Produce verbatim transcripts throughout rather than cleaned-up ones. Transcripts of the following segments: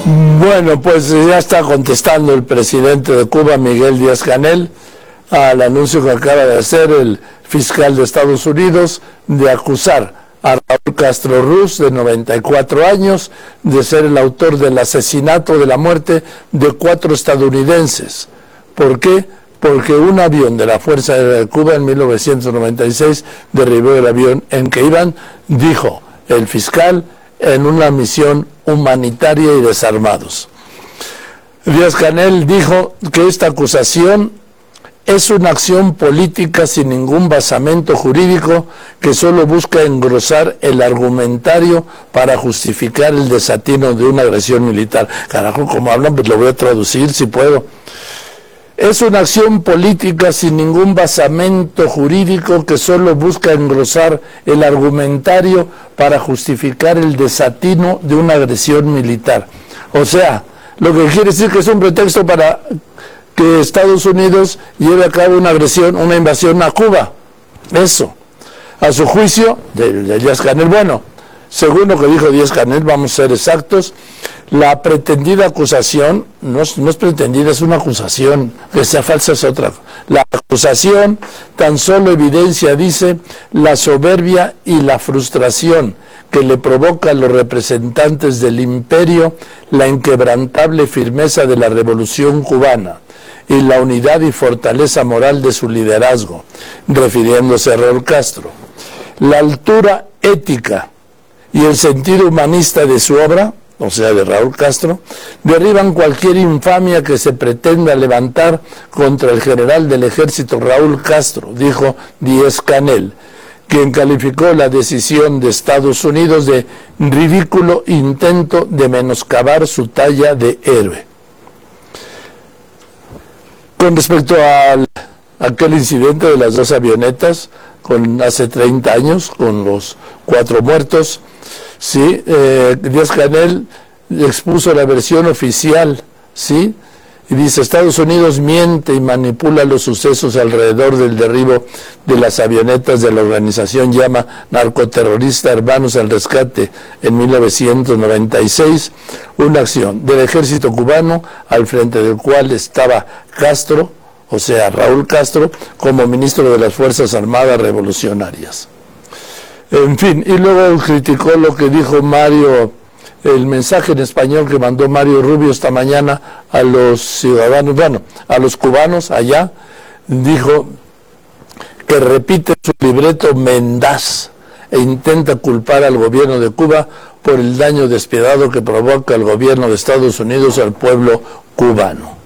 Bueno, pues ya está contestando el presidente de Cuba, Miguel Díaz-Canel, al anuncio que acaba de hacer el fiscal de Estados Unidos de acusar a Raúl Castro Ruz, de noventa y cuatro años, de ser el autor del asesinato, de la muerte de cuatro estadounidenses. ¿Por qué? Porque un avión de la Fuerza Aérea de Cuba en mil novecientos noventa y seis derribó el avión en que iban, dijo el fiscal, en una misión humanitaria y desarmados. Díaz-Canel dijo que esta acusación es una acción política sin ningún basamento jurídico que solo busca engrosar el argumentario para justificar el desatino de una agresión militar. Carajo, como hablan, pues lo voy a traducir si puedo. Es una acción política sin ningún basamento jurídico que solo busca engrosar el argumentario para justificar el desatino de una agresión militar. O sea, lo que quiere decir que es un pretexto para que Estados Unidos lleve a cabo una agresión, una invasión a Cuba. Eso. A su juicio, de, de Díaz-Canel, bueno, según lo que dijo Díaz-Canel, vamos a ser exactos, la pretendida acusación, no es, no es pretendida, es una acusación, que sea falsa es otra. La acusación tan solo evidencia, dice, la soberbia y la frustración que le provoca a los representantes del imperio la inquebrantable firmeza de la revolución cubana y la unidad y fortaleza moral de su liderazgo, refiriéndose a Raúl Castro. La altura ética y el sentido humanista de su obra, o sea, de Raúl Castro, derriban cualquier infamia que se pretenda levantar contra el general del ejército Raúl Castro, dijo Díaz-Canel, quien calificó la decisión de Estados Unidos de ridículo intento de menoscabar su talla de héroe. Con respecto a aquel incidente de las dos avionetas, con hace treinta años, con los cuatro muertos, sí, eh, Díaz-Canel expuso la versión oficial, sí, y dice: Estados Unidos miente y manipula los sucesos alrededor del derribo de las avionetas de la organización llama narcoterrorista Hermanos al Rescate en mil novecientos noventa y seis, una acción del ejército cubano al frente del cual estaba Castro, o sea, Raúl Castro, como ministro de las Fuerzas Armadas Revolucionarias. En fin, y luego criticó lo que dijo Mario, el mensaje en español que mandó Mario Rubio esta mañana a los ciudadanos, bueno, a los cubanos allá, dijo que repite su libreto mendaz e intenta culpar al gobierno de Cuba por el daño despiadado que provoca el gobierno de Estados Unidos al pueblo cubano.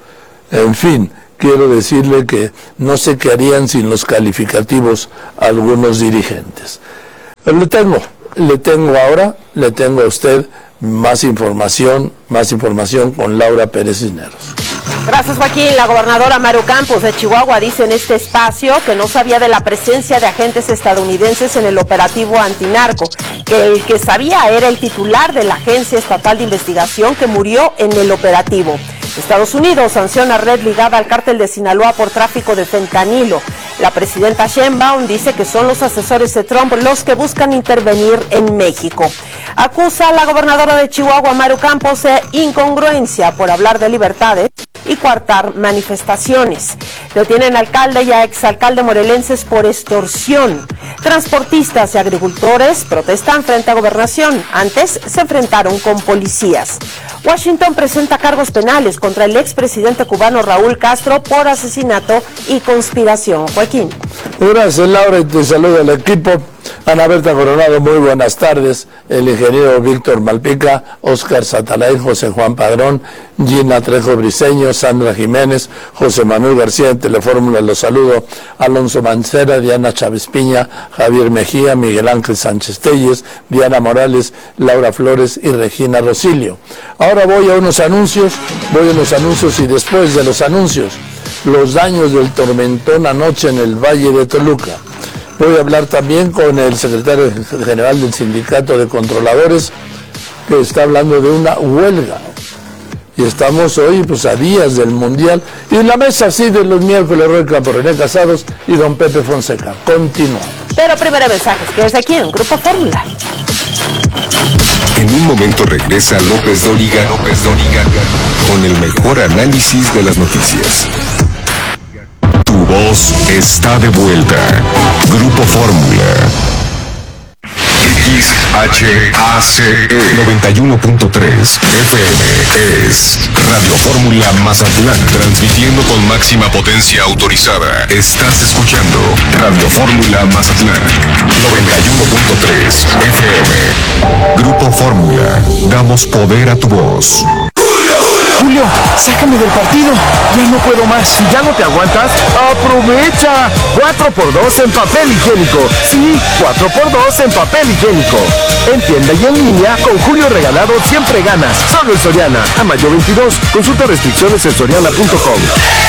En fin, quiero decirle que no sé qué harían sin los calificativos algunos dirigentes. Pero le tengo, le tengo ahora, le tengo a usted más información, más información con Laura Pérez Cisneros. Gracias, Joaquín. La gobernadora Maru Campos de Chihuahua dice en este espacio que no sabía de la presencia de agentes estadounidenses en el operativo antinarco, que el que sabía era el titular de la Agencia Estatal de Investigación que murió en el operativo. Estados Unidos sanciona red ligada al cártel de Sinaloa por tráfico de fentanilo. La presidenta Sheinbaum dice que son los asesores de Trump los que buscan intervenir en México. Acusa a la gobernadora de Chihuahua, Maru Campos, de incongruencia por hablar de libertades y coartar manifestaciones. Detienen alcalde y a exalcalde morelenses por extorsión. Transportistas y agricultores protestan frente a gobernación. Antes se enfrentaron con policías. Washington presenta cargos penales contra el expresidente cubano Raúl Castro por asesinato y conspiración. Joaquín. Gracias, Laura, y te saludo al equipo. Ana Berta Coronado, muy buenas tardes. El ingeniero Víctor Malpica, Óscar Satalay, José Juan Padrón, Gina Trejo Briceño, Sandra Jiménez, José Manuel García en Telefórmula, los saludo. Alonso Mancera, Diana Chávez Piña, Javier Mejía, Miguel Ángel Sánchez Telles, Diana Morales, Laura Flores y Regina Rosilio. Ahora voy a unos anuncios, voy a unos anuncios y después de los anuncios, los daños del tormentón anoche en el Valle de Toluca. Voy a hablar también con el secretario general del Sindicato de Controladores, que está hablando de una huelga. Y estamos hoy pues a días del Mundial. Y en la mesa sí de los miércoles, Roy Campo, René Casados y don Pepe Fonseca. Continuamos. Pero primero mensajes, que es aquí en Grupo Fórmula. En un momento regresa López Dóriga, López Dóriga, con el mejor análisis de las noticias. Tu voz está de vuelta. Grupo Fórmula. X H A C E noventa y uno punto tres F M es Radio Fórmula Mazatlán, transmitiendo con máxima potencia autorizada. Estás escuchando Radio Fórmula Mazatlán noventa y uno punto tres F M. Grupo Fórmula, damos poder a tu voz. Julio, sácame del partido. Ya no puedo más. ¿Ya no te aguantas? ¡Aprovecha! cuatro por dos en papel higiénico. Sí, cuatro por dos en papel higiénico. En tienda y en línea, con Julio regalado siempre ganas. Solo en Soriana. A mayo veintidós. Consulta restricciones en soriana punto com.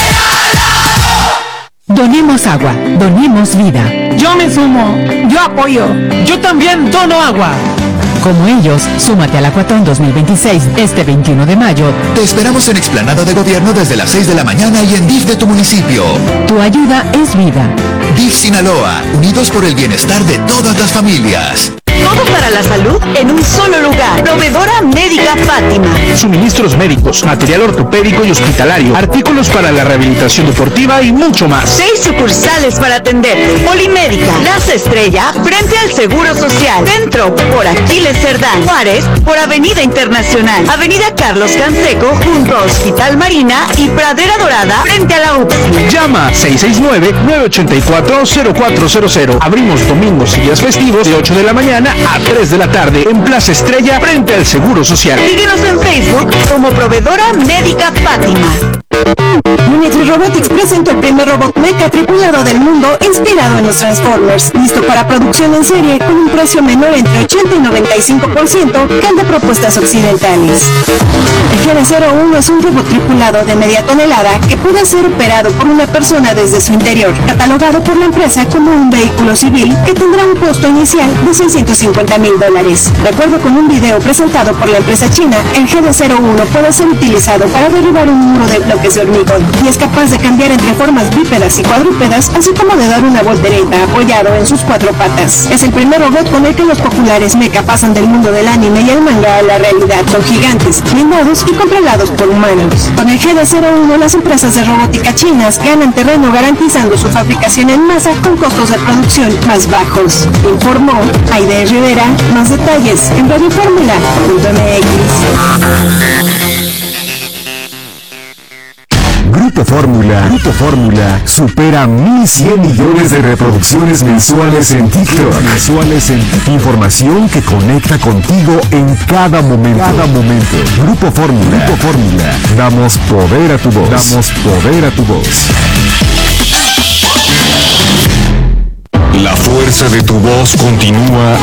Donemos agua. Donemos vida. Yo me sumo. Yo apoyo. Yo también dono agua. Como ellos, súmate al Acuatón dos mil veintiséis este veintiuno de mayo. Te esperamos en Explanada de Gobierno desde las seis de la mañana y en D I F de tu municipio. Tu ayuda es vida. D I F Sinaloa, unidos por el bienestar de todas las familias. Todo para la salud en un solo lugar. Proveedora Médica Fátima. Suministros médicos, material ortopédico y hospitalario, artículos para la rehabilitación deportiva y mucho más. Seis sucursales para atenderte. Polimédica, Plaza Estrella, frente al Seguro Social. Centro, por Aquiles Cerdán. Juárez, por Avenida Internacional. Avenida Carlos Canseco, junto a Hospital Marina y Pradera Dorada, frente a la U P S I. Llama seis seis nueve, nueve ocho cuatro, cero cuatro cero cero. Abrimos domingos y días festivos de ocho de la mañana a tres de la tarde en Plaza Estrella frente al Seguro Social. Síguenos en Facebook como Proveedora Médica Fátima. Miniatures Robotics presentó el primer robot mecha tripulado del mundo inspirado en los Transformers, listo para producción en serie con un precio menor entre ochenta y noventa y cinco por ciento que el de propuestas occidentales. El G D cero uno es un robot tripulado de media tonelada que puede ser operado por una persona desde su interior, catalogado por la empresa como un vehículo civil que tendrá un costo inicial de seiscientos cincuenta mil dólares. De acuerdo con un video presentado por la empresa china, el G D cero uno puede ser utilizado para derribar un muro de bloques de hormigón y es capaz de cambiar entre formas bípedas y cuadrúpedas, así como de dar una voltereta apoyado en sus cuatro patas. Es el primer robot con el que los populares mecha pasan del mundo del anime y el manga a la realidad. Son gigantes, blindados y controlados por humanos. Con el G D cero uno, las empresas de robótica chinas ganan terreno garantizando su fabricación en masa con costos de producción más bajos. Informó Aide Rivera. Más detalles en radio fórmula punto m x. Grupo Fórmula, Grupo Fórmula supera mil cien millones de reproducciones mensuales en TikTok. Mensuales en Información que conecta contigo en cada momento. Cada momento. Grupo Fórmula, Grupo Fórmula. Damos poder a tu voz. Damos poder a tu voz. La fuerza de tu voz continúa